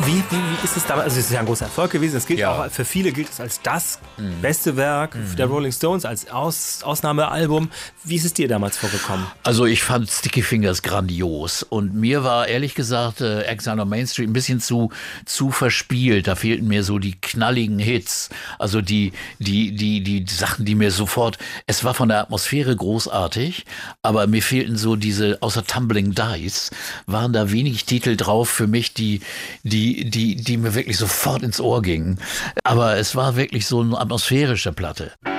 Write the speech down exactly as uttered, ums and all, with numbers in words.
Wie, wie, wie ist es damals? Also es ist ja ein großer Erfolg gewesen. Es gilt Ja. auch, für viele gilt es als das Mhm. beste Werk Mhm. der Rolling Stones, als Aus, Ausnahmealbum. Wie ist es dir damals vorgekommen? Also ich fand Sticky Fingers grandios und mir war ehrlich gesagt äh, Exile on Main Street ein bisschen zu zu verspielt. Da fehlten mir so die knalligen Hits, also die die die die Sachen, die mir sofort. Es war von der Atmosphäre großartig, aber mir fehlten so diese, außer Tumbling Dice waren da wenig Titel drauf für mich, die die die die mir wirklich sofort ins Ohr gingen. Aber es war wirklich so eine atmosphärische Platte.